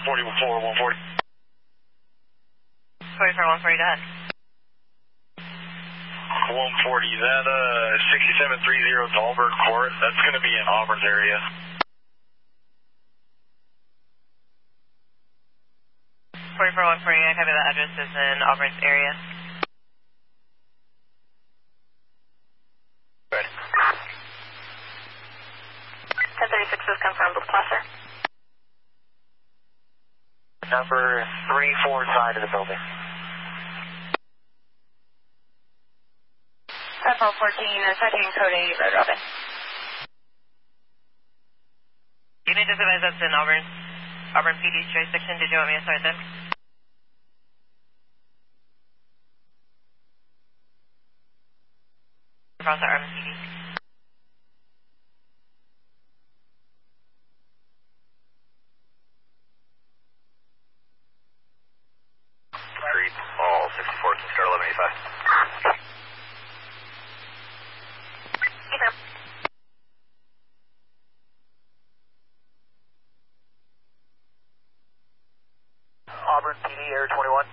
140. 44, 140, go ahead. 140, is that 6730 Dahlberg Court? That's going to be in Auburn's area. 44, 140, I copy that address is in Auburn's area. Good. 1036 is confirmed with Placer. Number 34 side of the building. 5414, citing code 8, Road Robin. Unit disadvised, that's in Auburn PD's jurisdiction. Did you want me to start them? Across the Auburn PD. Street, all 64, can start 1185. Auburn PD, Air 21.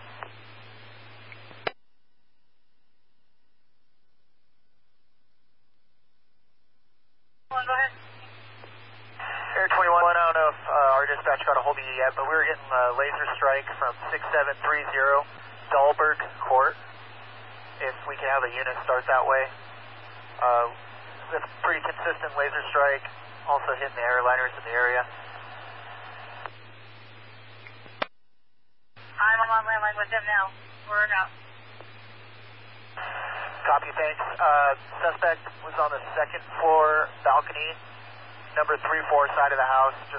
Go ahead. Air 21, I don't know if our dispatch got a hold of you yet, but we were getting a laser strike from 6730 Dahlberg Court. If we can have a unit start that way. It's pretty consistent laser strike, also hitting the airliners in the area. I'm on landline with them now. We're out. Copy, thanks. Suspect was on the second floor balcony, number 34 side of the house. Just